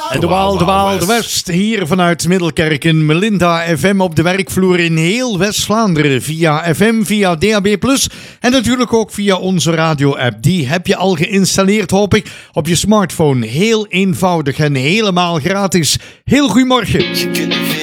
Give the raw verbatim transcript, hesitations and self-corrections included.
En de Waal, de Waal, de West. Hier vanuit Middelkerk in Melinda F M op de werkvloer in heel West-Vlaanderen. Via F M, via D A B plus. En natuurlijk ook via onze radio-app. Die heb je al geïnstalleerd, hoop ik, op je smartphone. Heel eenvoudig en helemaal gratis. Heel goedemorgen.